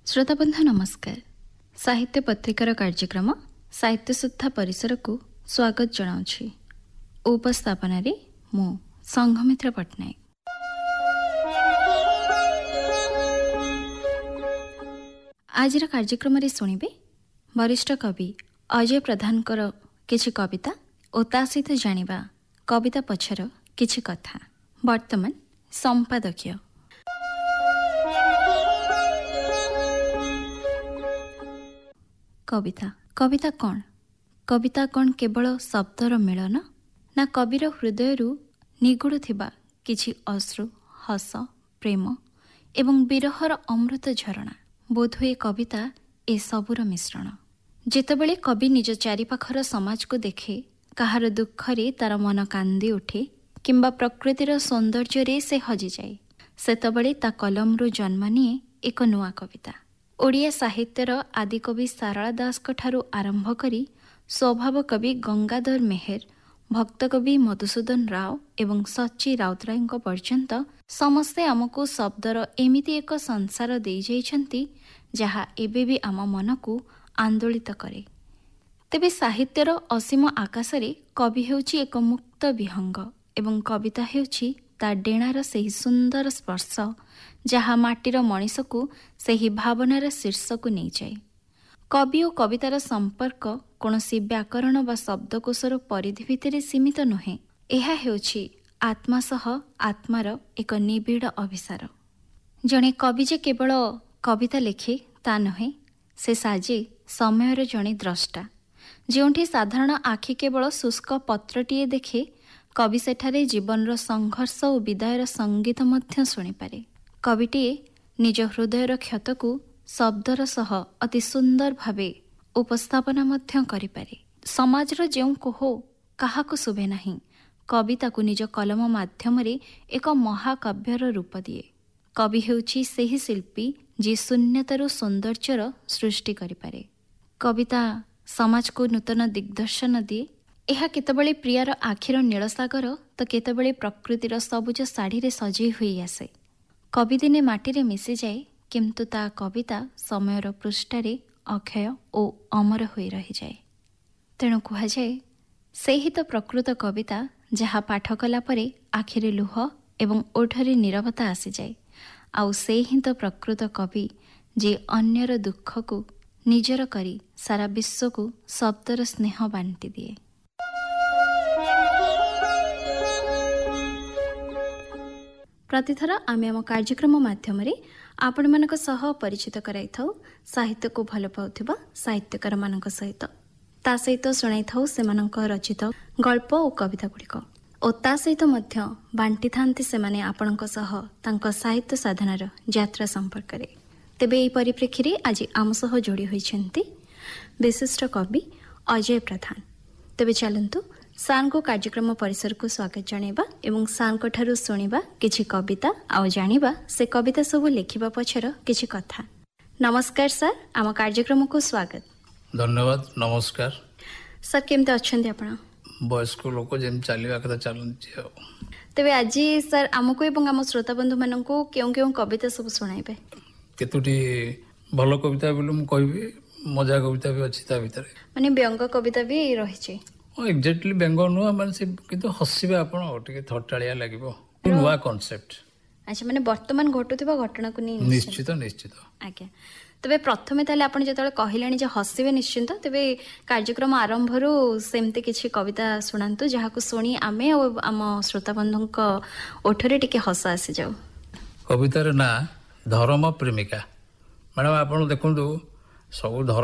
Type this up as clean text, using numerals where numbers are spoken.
श्रोताबंधु नमस्कार। साहित्य पत्रिकार कार्यक्रम साहित्य सुधा परिसर को स्वागत जनाऊँगी। उपस्थापन मु संघमित्र पट्टनायक। आज कार्यक्रम रे शुणिबे वरिष्ठ कवि अजय प्रधान किछि कविता और ता सहित जानिबा कविता पछर किछि कथा। वर्तमान संपादकीय। कविता कौन केवल शब्दर मिलन ना कविर हृदय निगुड़ थिबा किछि अश्रु हस प्रेम एवं विरहर अमृत झरणा। बोधहुए कविता ए सबुर मिश्रण। जेतेबेले कवि निज चारिपाखर समाज को देखे, काहार दुखरे तार मन कांदी उठे किंबा प्रकृतिर सौंदर्य से हजि जाए, सेतबेले ता कलमरु जन्म निए एक नुआ कविता। ओडिया साहित्यर आदिकवि सारला दास ठारू आरंभ करी स्वभाव कवि गंगाधर मेहेर, भक्तकवि मधुसूदन राव एवं सच्ची राउतराय पर्यंत समस्ते आमको शब्दर एमिति एक संसार दे जाइछंती जहा एबे भी आम मन को आंदोलित करे। तेबे साहित्यर असीम आकाशरे कवि हेउची एक मुक्त विहंग एवं कविता हेउची ता डेणार सेही सुंदर स्पर्श जहा माटीर मनीष को सेही भावनार शीर्ष को नहीं जाए। कवि और कवितार संपर्क कौनसी व्याकरण व शब्दकोशर परिधि भितर सीमित नुहे। यह हेउछि आत्मा सह आत्मार एक निबिड़ अभिसार। जणे कवि जे केवल कविता लिखे ता नुहे, से साजे समयर जणे द्रष्टा। जोंठी साधारण आखि केवल शुष्क पत्रटीए देखे, कवि सेठारे जीवनर संघर्ष और विदायर संगीत मध्य शुणिपारे। कविटीए निज हृदयर क्षत को शब्दर सह अति सुंदर भावे उपस्थापना मध्य करिपारे। समाजर जेउ कोह काहाकु शुभे नाही, कविता को निज कलम माध्यम रे एक महाकाव्यर रूप दिए। कवि हेउछि सेही शिल्पी जे शून्यतार सौंदर्यर सृष्टि करिपारे। कविता समाज को नूतन दिग्दर्शन दिए। यह केतबेले प्रियार आखिर नीलसागर तो केतबेले प्रकृतिर सबुज शाढ़ी रे सजई हुई आसे। कवि दिने माटी रे मिसी जाए, किंतु ता कविता समयर पृष्ठरे अक्षय और अमर होई रही जाए। तेणु कह जाए से ही तो प्रकृत कविता जहा पाठ कला परे आखिरे लुह एवं ओठरे नीरवता आसी जाए। आउ से ही तो प्रकृत कवि जे अन्यर दुख को निजर करी सारा विश्व को शब्दर स्नेह बांटी दिए। प्रतिथर आमे आम कार्यक्रम माध्यम आपण मानक सह परिचित कराई थाउ साहित्य को भल पाउथिबा साहित्यकार मानक सहित। ता सहित सुनाई थाउ सेमानक रचित गल्प और कविता गुड़िक और ता सहित मध्य बांटी थांती सेमाने आपणक सह तांक साहित्य साधनार यात्रा संपर्क रे। तेबे एई परिप्रेक्षी रे आज आम सह जोड़ी होइछंती विशिष्ट कवि अजय प्रधान। तेबे चलंतु सार को कार्यक्रम परिसर को स्वागत जणाइबा एवं सार को ठारू सुनिबा किछि कविता आ जानिबा से कविता सब लिखिबा पछर किछि कथा। नमस्कार सर, आम कार्यक्रम को स्वागत। धन्यवाद। नमस्कार सर, केमते अछंती आपण? वयस्क लोक जेम चलिबा कथा चलंती। तेबे आज सर आमको एवं आम श्रोता बंधु माननको केउ केउ कविता सब सुनाइबे? केतुटी भल कविता बोले मु कहबी, मजा कविता भी अछि ता भितरे, माने व्यंग कविता भी रहिছে। एक्जेक्टली व्यंग नुआ माने से किंतु हसिबे आपण ओटिके थटालिया लागिबो, नुआ कांसेप्ट। अच्छा, माने वर्तमान घटुथिबा घटना को निश्चित निश्चित। आज्ञा। तबे प्रथमे ताले आपण जेतले कहिलानी जे हसिबे निश्चित, तबे कार्यक्रम आरंभरु सेमते किछि कविता सुनांतु जहाको सुनी आमे और आम श्रोता बंधुक ओठरे टिके हस आसी जाऊ। कवितार ना धर्म प्रेमिका। मैडम आपण देखंतु सब